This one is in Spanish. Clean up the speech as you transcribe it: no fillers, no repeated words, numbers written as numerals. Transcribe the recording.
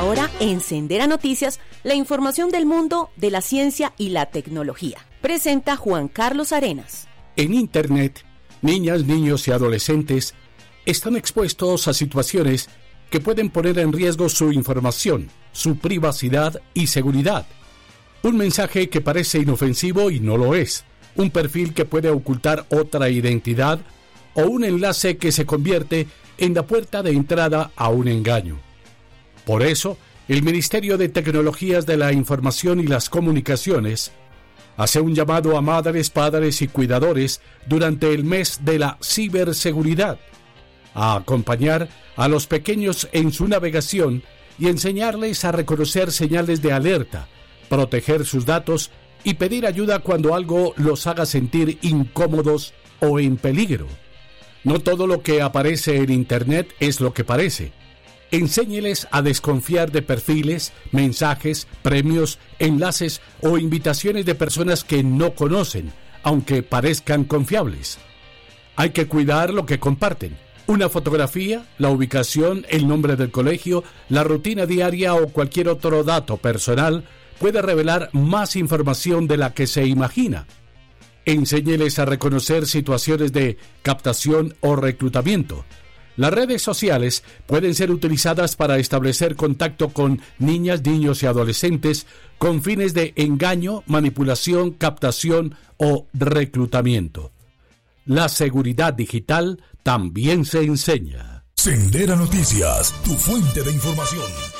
ahora en Sendera Noticias la información del mundo de la ciencia y la tecnología. Presenta Juan Carlos Arenas. En Internet, niñas, niños y adolescentes están expuestos a situaciones que pueden poner en riesgo su información, su privacidad y seguridad. Un mensaje que parece inofensivo y no lo es. Un perfil que puede ocultar otra identidad o un enlace que se convierte en la puerta de entrada a un engaño. Por eso, el Ministerio de Tecnologías de la Información y las Comunicaciones hace un llamado a madres, padres y cuidadores durante el mes de la ciberseguridad, a acompañar a los pequeños en su navegación y enseñarles a reconocer señales de alerta, proteger sus datos y pedir ayuda cuando algo los haga sentir incómodos o en peligro. No todo lo que aparece en Internet es lo que parece. Enséñeles a desconfiar de perfiles, mensajes, premios, enlaces o invitaciones de personas que no conocen, aunque parezcan confiables. Hay que cuidar lo que comparten. Una fotografía, la ubicación, el nombre del colegio, la rutina diaria o cualquier otro dato personal puede revelar más información de la que se imagina. Enséñeles a reconocer situaciones de captación o reclutamiento. Las redes sociales pueden ser utilizadas para establecer contacto con niñas, niños y adolescentes con fines de engaño, manipulación, captación o reclutamiento. La seguridad digital también se enseña. Sendera Noticias, tu fuente de información.